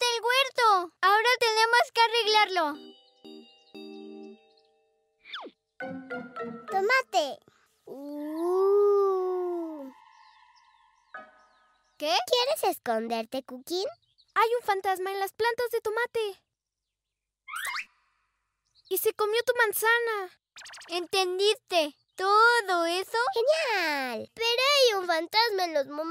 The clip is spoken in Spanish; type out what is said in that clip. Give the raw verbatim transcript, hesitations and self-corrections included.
el huerto. Ahora tenemos que arreglarlo. Tomate. Uh. ¿Qué? ¿Quieres esconderte, Cookie? Hay un fantasma en las plantas de tomate. Y se comió tu manzana. ¿Entendiste todo eso? ¡Genial! Pero hay un fantasma en los momentos.